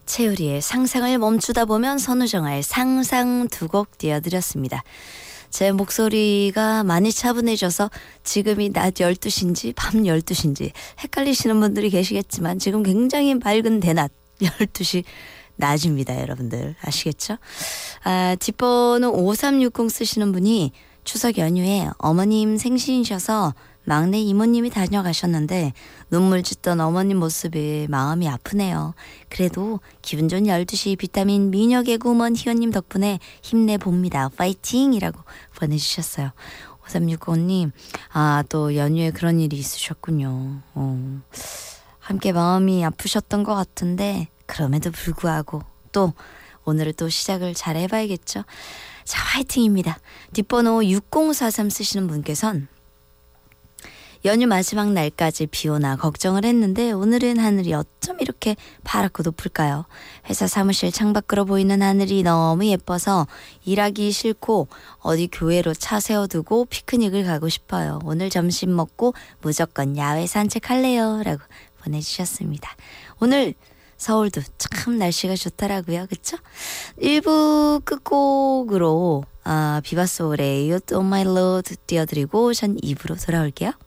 채우리의 상상을 멈추다 보면 선우정아의 상상 두 곡 띄워드렸습니다. 제 목소리가 많이 차분해져서 지금이 낮 12시인지 밤 12시인지 헷갈리시는 분들이 계시겠지만 지금 굉장히 맑은 대낮 12시 낮입니다. 여러분들 아시겠죠? 뒷번호 5360 쓰시는 분이 추석 연휴에 어머님 생신이셔서 막내 이모님이 다녀가셨는데 눈물 짓던 어머님 모습에 마음이 아프네요. 그래도 기분 좋은 12시 비타민 미녀 개구먼 희원님 덕분에 힘내봅니다. 파이팅! 이라고 보내주셨어요. 5360님 또 연휴에 그런 일이 있으셨군요. 함께 마음이 아프셨던 것 같은데 그럼에도 불구하고 또 오늘을 또 시작을 잘 해봐야겠죠. 자, 화이팅입니다. 뒷번호 6043 쓰시는 분께서는 연휴 마지막 날까지 비 오나 걱정을 했는데 오늘은 하늘이 어쩜 이렇게 파랗고 높을까요? 회사 사무실 창밖으로 보이는 하늘이 너무 예뻐서 일하기 싫고 어디 교회로 차 세워두고 피크닉을 가고 싶어요. 오늘 점심 먹고 무조건 야외 산책할래요. 라고 보내주셨습니다. 오늘 서울도 참 날씨가 좋더라고요. 그쵸? 1부 끝곡으로 비바소울의 You On My Road 띄워드리고 전 2부로 돌아올게요.